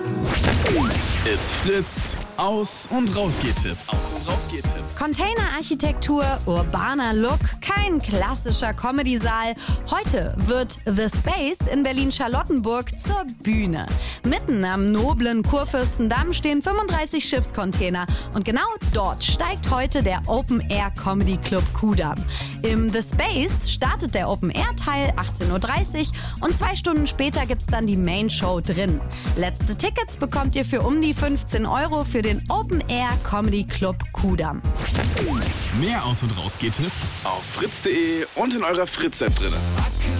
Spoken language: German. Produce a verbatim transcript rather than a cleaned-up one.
It's Fritz. Aus- und Rausgehtipps. Aus- und Rausgehtipps. Containerarchitektur, urbaner Look, kein klassischer Comedy-Saal. Heute wird The Space in Berlin-Charlottenburg zur Bühne. Mitten am noblen Kurfürstendamm stehen fünfunddreißig Schiffscontainer. Und genau dort steigt heute der Open-Air-Comedy-Club Kudamm. Im The Space startet der Open-Air-Teil achtzehn Uhr dreißig und zwei Stunden später gibt's dann die Main-Show drin. Letzte Tickets bekommt ihr für um die fünfzehn Euro für den Open-Air-Comedy-Club Kudamm. Mehr Aus- und Rausgehtipps auf fritz punkt de und in eurer Fritz-App drin.